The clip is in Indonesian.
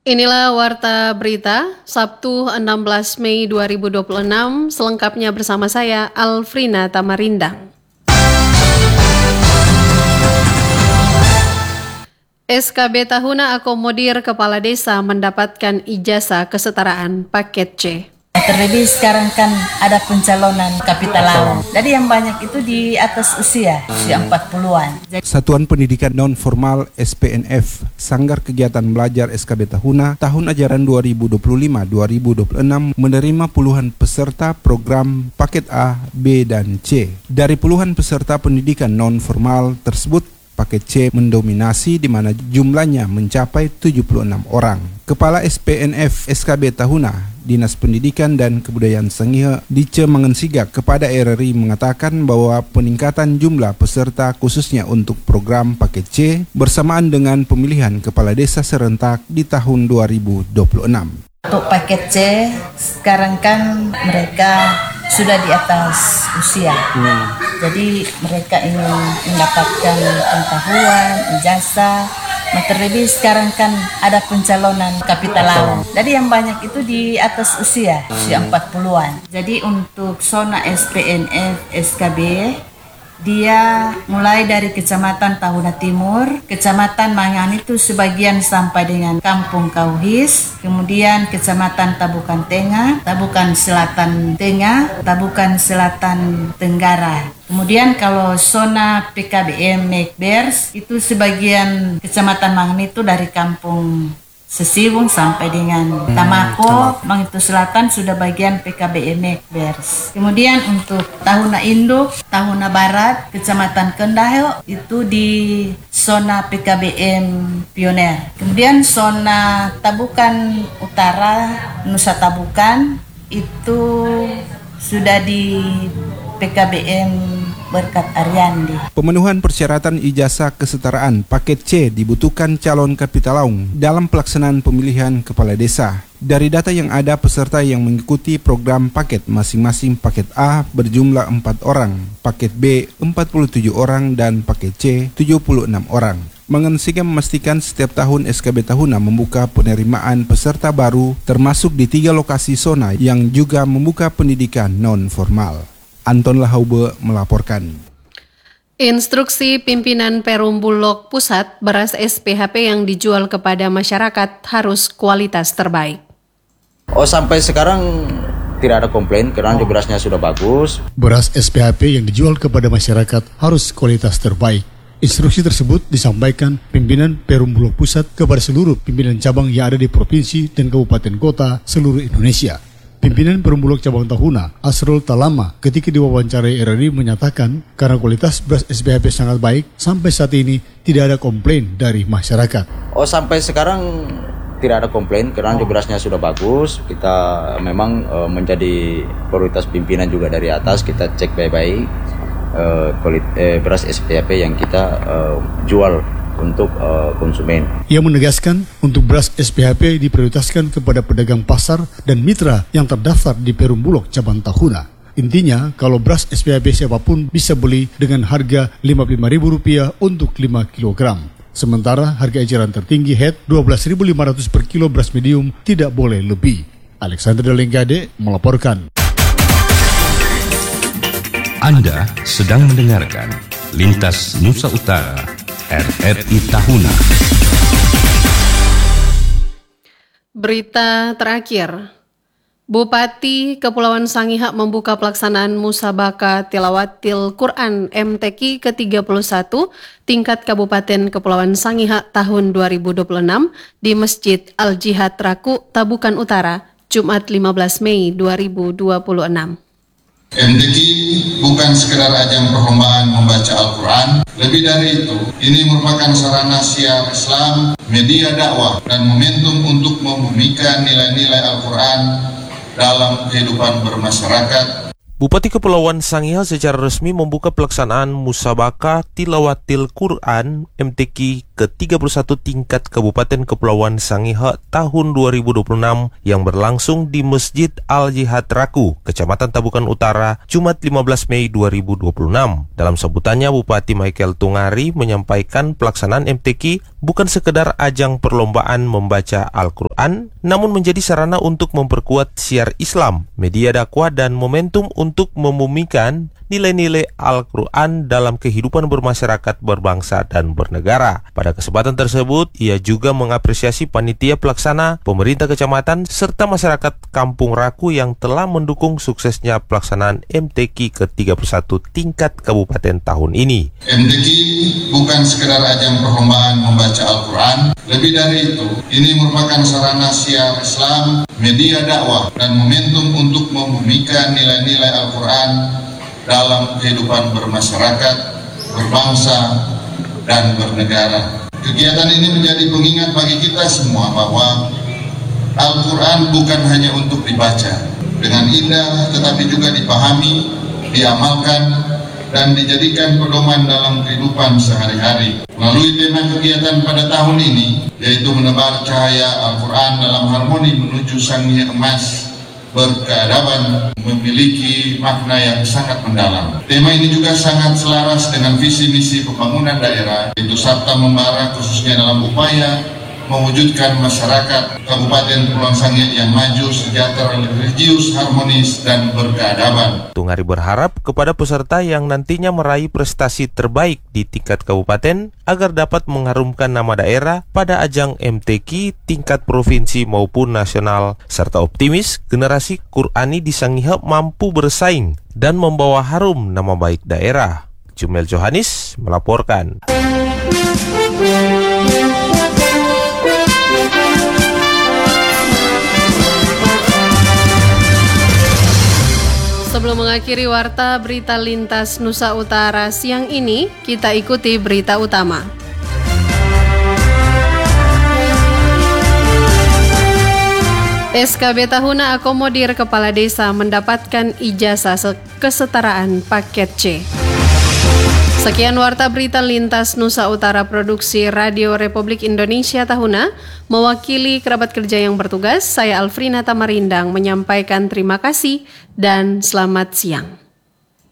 Inilah Warta Berita, Sabtu 16 Mei 2026, selengkapnya bersama saya, Alfrina Tamarindang. SKB Tahuna akomodir Kepala Desa mendapatkan ijazah kesetaraan paket C. Terlebih sekarang kan ada pencalonan kapital laut. Jadi yang banyak itu di atas usia 40-an. Satuan Pendidikan Non-Formal SPNF, Sanggar Kegiatan Belajar SKB Tahuna, tahun ajaran 2025-2026 menerima puluhan peserta program paket A, B, dan C. Dari puluhan peserta pendidikan non-formal tersebut, paket C mendominasi di mana jumlahnya mencapai 76 orang. Kepala SPNF SKB Tahuna, Dinas Pendidikan dan Kebudayaan Sangihe, Dice Mangensiga kepada RRI mengatakan bahwa peningkatan jumlah peserta khususnya untuk program paket C bersamaan dengan pemilihan kepala desa serentak di tahun 2026. Untuk paket C, sekarang kan mereka sudah di atas usia. Jadi mereka ingin mendapatkan pengetahuan, ijazah. Nah, terlebih sekarang kan ada pencalonan kapital laut. Jadi yang banyak itu di atas usia 40-an. Jadi untuk zona SPNF SKB, dia mulai dari Kecamatan Tahuna Timur, Kecamatan Mangan itu sebagian sampai dengan Kampung Kauhis, kemudian Kecamatan Tabukan Tengah, Tabukan Selatan Tengah, Tabukan Selatan Tenggara. Kemudian kalau zona PKBM Mekbers itu sebagian Kecamatan Mangan itu dari Kampung Sesiwung sampai dengan Tamako, Mangitu Selatan sudah bagian PKBM Mekbers. Kemudian untuk Tahuna Induk, Tahuna Barat, Kecamatan Kendahyo itu di zona PKBM Pioner. Kemudian zona Tabukan Utara, Nusa Tabukan itu sudah di PKBM Berkat Ariandi. Pemenuhan persyaratan ijazah kesetaraan paket C dibutuhkan calon kapitalaung dalam pelaksanaan pemilihan kepala desa. Dari data yang ada, peserta yang mengikuti program paket masing-masing paket A berjumlah 4 orang, paket B 47 orang, dan paket C 76 orang. Mangensiga memastikan setiap tahun SKB Tahuna membuka penerimaan peserta baru termasuk di 3 lokasi zona yang juga membuka pendidikan non-formal. Anton Lahaube melaporkan. Instruksi pimpinan Perum Bulog Pusat, beras SPHP yang dijual kepada masyarakat harus kualitas terbaik. Sampai sekarang tidak ada komplain karena berasnya sudah bagus. Beras SPHP yang dijual kepada masyarakat harus kualitas terbaik. Instruksi tersebut disampaikan pimpinan Perum Bulog Pusat kepada seluruh pimpinan cabang yang ada di provinsi dan kabupaten kota seluruh Indonesia. Pimpinan Perum Bulog Cabang Tahuna, Asrul Talama, ketika diwawancarai RRI menyatakan karena kualitas beras SPHP sangat baik, sampai saat ini tidak ada komplain dari masyarakat. Sampai sekarang tidak ada komplain karena berasnya sudah bagus. Kita memang menjadi prioritas pimpinan juga dari atas, kita cek baik-baik beras SPHP yang kita jual untuk konsumen. Ia menegaskan untuk beras SPHP diprioritaskan kepada pedagang pasar dan mitra yang terdaftar di Perum Bulog Cabang Tahuna. Intinya, kalau beras SPHP siapapun bisa beli dengan harga Rp55.000 untuk 5 kg. Sementara harga eceran tertinggi head Rp12.500 per kilo beras medium tidak boleh lebih. Alexander Lenggade melaporkan. Anda sedang mendengarkan Lintas Nusa Utara RRI Tahuna. Berita terakhir, Bupati Kepulauan Sangihe membuka pelaksanaan Musabaka Tilawatil Quran MTQ ke-31 tingkat Kabupaten Kepulauan Sangihe tahun 2026 di Masjid Al-Jihad Raku, Tabukan Utara, Jumat 15 Mei 2026. MTQ bukan sekedar ajang perlombaan membaca Al-Quran. Lebih dari itu, ini merupakan sarana syiar Islam, media dakwah, dan momentum untuk membumikan nilai-nilai Al-Quran dalam kehidupan bermasyarakat. Bupati Kepulauan Sangihe secara resmi membuka pelaksanaan Musabaka Tilawatil Quran MTQ ke-31 tingkat Kabupaten Kepulauan Sangihe tahun 2026 yang berlangsung di Masjid Al-Jihad Raku, Kecamatan Tabukan Utara, Jumat 15 Mei 2026. Dalam sambutannya, Bupati Michael Tungari menyampaikan pelaksanaan MTQ bukan sekedar ajang perlombaan membaca Al-Quran, namun menjadi sarana untuk memperkuat syiar Islam, media dakwah, dan momentum untuk memumikan nilai-nilai Al-Quran dalam kehidupan bermasyarakat, berbangsa, dan bernegara. Pada kesempatan tersebut, ia juga mengapresiasi panitia pelaksana, pemerintah kecamatan, serta masyarakat Kampung Raku yang telah mendukung suksesnya pelaksanaan MTQ ke-31 tingkat kabupaten tahun ini. MTQ bukan sekedar ajang perlombaan membaca Al-Quran. Lebih dari itu, ini merupakan sarana syiar Islam, media dakwah, dan momentum untuk membumikan nilai-nilai Al-Quran dalam kehidupan bermasyarakat, berbangsa, dan bernegara. Kegiatan ini menjadi pengingat bagi kita semua bahwa Al-Quran bukan hanya untuk dibaca dengan indah, tetapi juga dipahami, diamalkan, dan dijadikan pedoman dalam kehidupan sehari-hari. Melalui tema kegiatan pada tahun ini, yaitu menebar cahaya Al-Quran dalam harmoni menuju Sangihe emas, berkeadaban, memiliki makna yang sangat mendalam. Tema ini juga sangat selaras dengan visi misi pembangunan daerah, yaitu Sabta Membara, khususnya dalam upaya mewujudkan masyarakat Kabupaten Kepulauan Sangihe yang maju, sejahtera, religius, harmonis, dan berkeadaban. Tungari berharap kepada peserta yang nantinya meraih prestasi terbaik di tingkat kabupaten agar dapat mengharumkan nama daerah pada ajang MTQ tingkat provinsi maupun nasional, serta optimis generasi Qurani di Sangihe mampu bersaing dan membawa harum nama baik daerah. Jumel Johanis melaporkan. Sebelum mengakhiri warta berita lintas Nusa Utara siang ini, kita ikuti berita utama. SKB Tahuna akomodir kepala desa mendapatkan ijazah kesetaraan paket C. Sekian warta berita lintas Nusa Utara produksi Radio Republik Indonesia Tahuna. Mewakili kerabat kerja yang bertugas, saya Alfrina Tamarindang menyampaikan terima kasih dan selamat siang.